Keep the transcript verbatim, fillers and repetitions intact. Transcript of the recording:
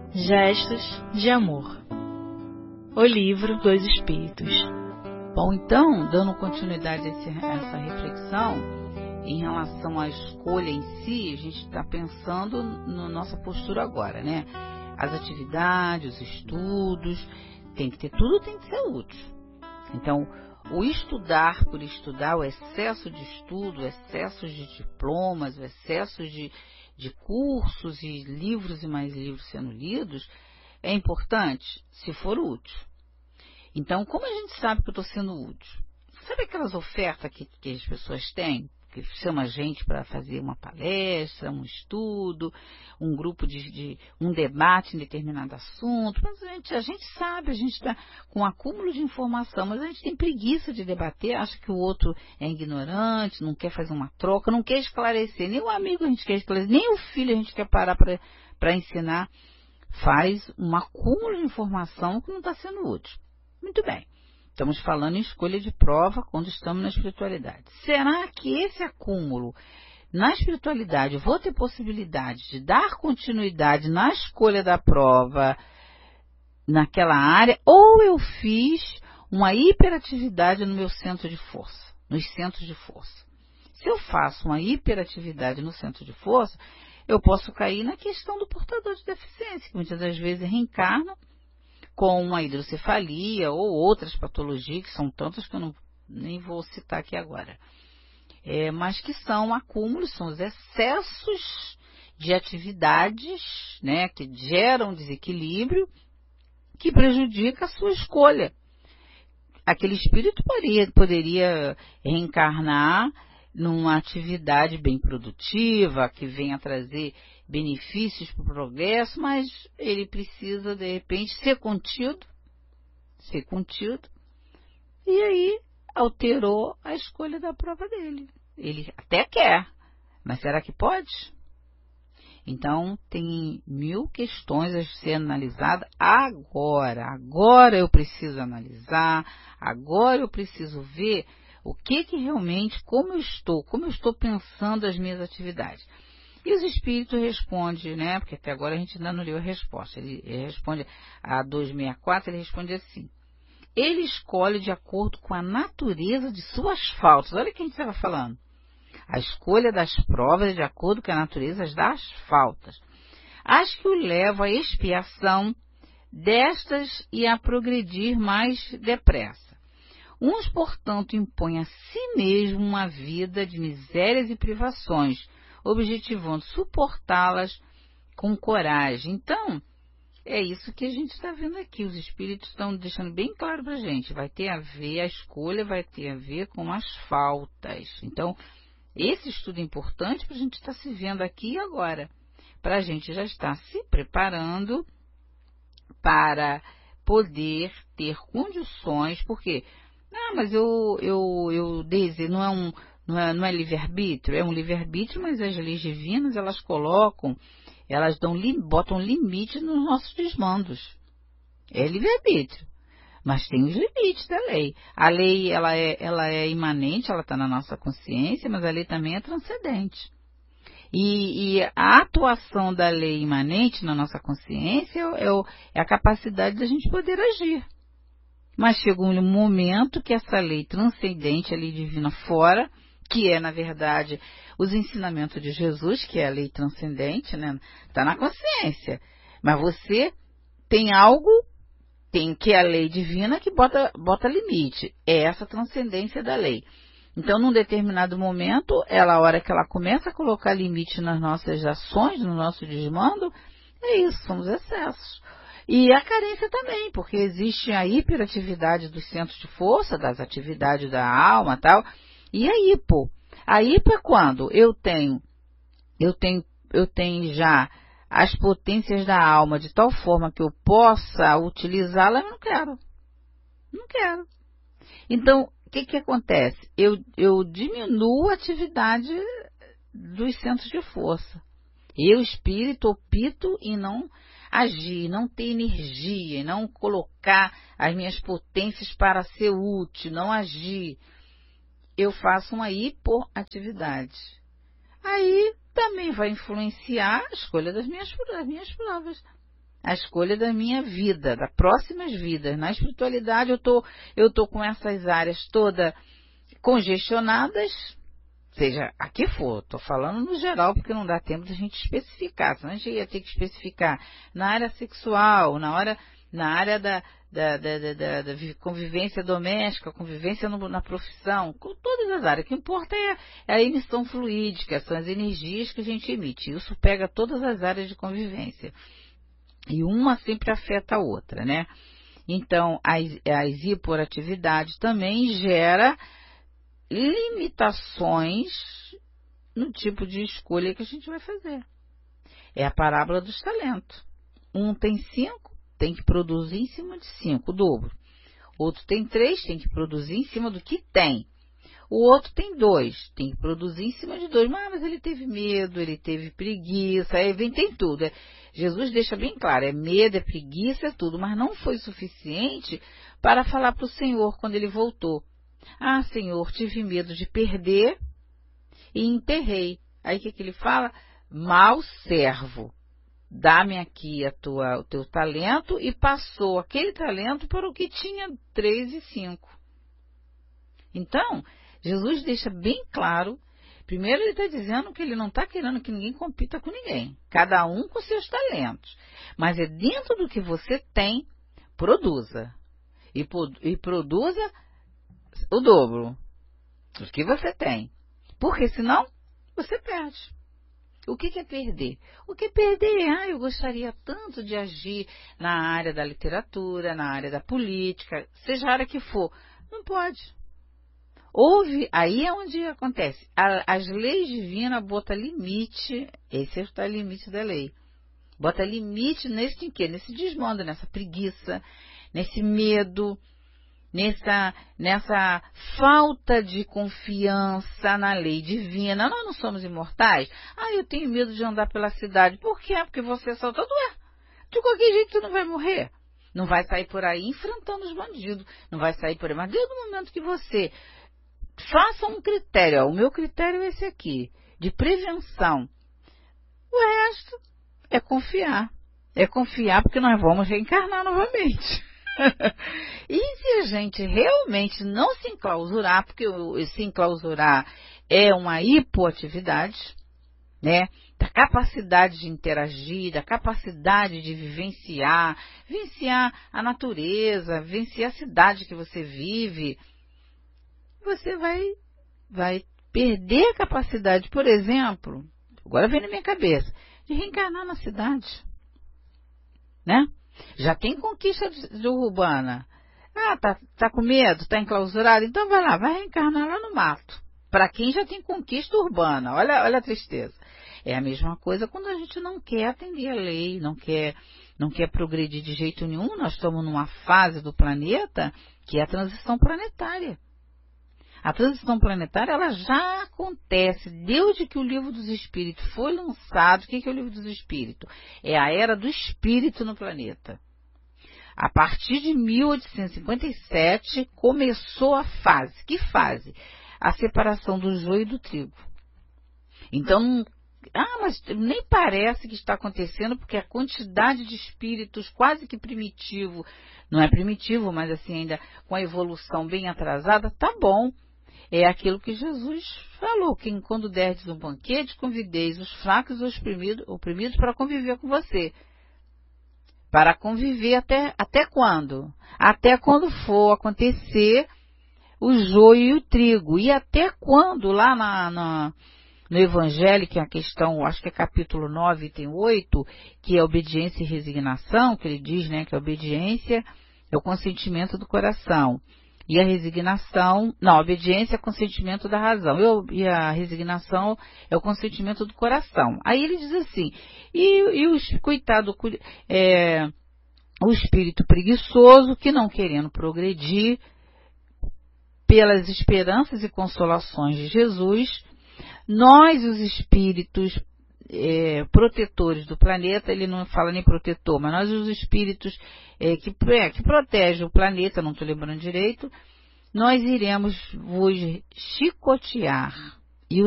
Gestos de Amor. O livro dos Espíritos. Bom, então, dando continuidade a esse, essa reflexão, em relação à escolha em si, a gente está pensando na nossa postura agora, né? As atividades, os estudos, tem que ter, tudo tem que ser útil. Então, o estudar por estudar, o excesso de estudo, o excesso de diplomas, o excesso de, de cursos e livros e mais livros sendo lidos, é importante se for útil. Então, como a gente sabe que eu estou sendo útil? Sabe aquelas ofertas que, que as pessoas têm? Que chama a gente para fazer uma palestra, um estudo, um grupo de, de um debate em determinado assunto. Mas a gente, a gente sabe, a gente está com um acúmulo de informação, mas a gente tem preguiça de debater, acha que o outro é ignorante, não quer fazer uma troca, não quer esclarecer. Nem o amigo a gente quer esclarecer, nem o filho a gente quer parar para ensinar. Faz um acúmulo de informação que não está sendo útil. Muito bem. Estamos falando em escolha de prova quando estamos na espiritualidade. Será que esse acúmulo na espiritualidade, eu vou ter possibilidade de dar continuidade na escolha da prova naquela área, ou eu fiz uma hiperatividade no meu centro de força, nos centros de força? Se eu faço uma hiperatividade no centro de força, eu posso cair na questão do portador de deficiência, que muitas das vezes reencarna com uma hidrocefalia ou outras patologias, que são tantas que eu não, nem vou citar aqui agora. É, mas que são acúmulos, são os excessos de atividades, né, que geram desequilíbrio, que prejudica a sua escolha. Aquele espírito poderia, poderia reencarnar numa atividade bem produtiva, que venha trazer benefícios para o progresso, mas ele precisa, de repente, ser contido, ser contido, e aí alterou a escolha da prova dele. Ele até quer, mas será que pode? Então, tem mil questões a ser analisadas agora. Agora eu preciso analisar, agora eu preciso ver o que que realmente, como eu estou, como eu estou pensando as minhas atividades. E os espíritos respondem, né? Porque até agora a gente ainda não leu a resposta. Ele, ele responde a duzentos e sessenta e quatro, ele responde assim: ele escolhe de acordo com a natureza de suas faltas. Olha o que a gente estava falando. A escolha das provas é de acordo com a natureza das faltas. As que o levam à expiação destas e a progredir mais depressa. Uns, portanto, impõem a si mesmo uma vida de misérias e privações, objetivando suportá-las com coragem. Então, é isso que a gente está vendo aqui. Os espíritos estão deixando bem claro para a gente. Vai ter a ver, a escolha vai ter a ver com as faltas. Então, esse estudo é importante para a gente estar se vendo aqui e agora. Para a gente já estar se preparando para poder ter condições, porque... Ah, mas eu, eu, eu desejo, não é um, não é, não é livre-arbítrio, é um livre-arbítrio, mas as leis divinas, elas colocam, elas dão, botam limite nos nossos desmandos. É livre-arbítrio, mas tem os limites da lei. A lei, ela é, ela é imanente, ela está na nossa consciência, mas a lei também é transcendente. E, e a atuação da lei imanente na nossa consciência é, o, é a capacidade da gente poder agir. Mas chega um momento que essa lei transcendente, a lei divina fora, que é, na verdade, os ensinamentos de Jesus, que é a lei transcendente, né? Está na consciência. Mas você tem algo, tem que é a lei divina que bota, bota limite. É essa transcendência da lei. Então, num determinado momento, ela, a hora que ela começa a colocar limite nas nossas ações, no nosso desmando, é isso, são os excessos. E a carência também, porque existe a hiperatividade dos centros de força, das atividades da alma e tal, e a hipo. A hipo é quando eu tenho, eu tenho, eu tenho já as potências da alma de tal forma que eu possa utilizá-la, eu não quero. Não quero. Então, o que que acontece? Eu, eu diminuo a atividade dos centros de força. Eu, espírito, opto em não agir, não ter energia, não colocar as minhas potências para ser útil, não agir. Eu faço uma hipoatividade. Aí também vai influenciar a escolha das minhas, das minhas provas. a escolha da minha vida, das próximas vidas. Na espiritualidade eu tô, eu tô com essas áreas todas congestionadas, seja a que for, estou falando no geral porque não dá tempo de a gente especificar, senão a gente ia ter que especificar na área sexual, na, hora, na área da, da, da, da, da, da convivência doméstica, convivência no, na profissão, com todas as áreas. O que importa é, é a emissão fluídica, são as energias que a gente emite. Isso pega todas as áreas de convivência. E uma sempre afeta a outra, né? Então, as, as hiperatividades também gera limitações no tipo de escolha que a gente vai fazer. É a parábola dos talentos. Um tem cinco, tem que produzir em cima de cinco, o dobro. Outro tem três, tem que produzir em cima do que tem. O outro tem dois, tem que produzir em cima de dois. Mas, mas ele teve medo, ele teve preguiça, aí vem, tem tudo. É, Jesus deixa bem claro, é medo, é preguiça, é tudo. Mas não foi suficiente para falar para o Senhor quando ele voltou. Ah, Senhor, tive medo de perder e enterrei. Aí o que, que ele fala? Mau servo, dá-me aqui a tua, o teu talento, e passou aquele talento para o que tinha três e cinco. Então, Jesus deixa bem claro, primeiro ele está dizendo que ele não está querendo que ninguém compita com ninguém, cada um com seus talentos, mas é dentro do que você tem, produza, e, e produza o dobro do que você tem, porque senão você perde. O que, que é perder? O que é perder é, ah, eu gostaria tanto de agir na área da literatura, na área da política, seja a área que for. Não pode. Houve, aí é onde acontece. A, as leis divinas botam limite, esse é o limite da lei. Bota limite nesse em quê? Nesse desmando, nessa preguiça, nesse medo, Nessa, nessa falta de confiança na lei divina. Nós não somos imortais? Ah, eu tenho medo de andar pela cidade. Por quê? Porque você é assaltado. Ué, de qualquer jeito você não vai morrer. Não vai sair por aí enfrentando os bandidos. Não vai sair por aí. Mas desde o momento que você faça um critério, ó, o meu critério é esse aqui, de prevenção. O resto é confiar. É confiar porque nós vamos reencarnar novamente. E se a gente realmente não se enclausurar, porque se enclausurar é uma hipoatividade, né? Da capacidade de interagir, da capacidade de vivenciar, vivenciar a natureza, vivenciar a cidade que você vive, você vai, vai perder a capacidade, por exemplo, agora vem na minha cabeça, de reencarnar na cidade, né? Já tem conquista de, de urbana. Ah, tá, tá com medo, tá enclausurado? Então vai lá, vai reencarnar lá no mato. Para quem já tem conquista urbana, olha, olha a tristeza. É a mesma coisa quando a gente não quer atender a lei, não quer, não quer progredir de jeito nenhum. Nós estamos numa fase do planeta que é a transição planetária. A transição planetária, ela já acontece desde que o Livro dos Espíritos foi lançado. O que é o Livro dos Espíritos? É a era do espírito no planeta. A partir de mil oitocentos e cinquenta e sete começou a fase. Que fase? A separação do joio e do trigo. Então, ah, mas nem parece que está acontecendo, porque a quantidade de espíritos quase que primitivo, não é primitivo, mas assim ainda com a evolução bem atrasada, tá bom. É aquilo que Jesus falou, que quando derdes um banquete, convideis os fracos e os oprimidos, oprimidos para conviver com você. Para conviver até, até quando? Até quando for acontecer o joio e o trigo. E até quando, lá na, na, no Evangelho, que é a questão, acho que é capítulo nove, tem oito, que é obediência e resignação, que ele diz, né, que a obediência é o consentimento do coração. E a resignação, não, a obediência é o consentimento da razão. Eu, e a resignação é o consentimento do coração. Aí ele diz assim, e, e o coitado, é, o espírito preguiçoso, que não querendo progredir, pelas esperanças e consolações de Jesus, nós, os espíritos é, protetores do planeta, ele não fala nem protetor, mas nós, os espíritos é, que, é, que protegem o planeta, não estou lembrando direito, nós iremos vos chicotear.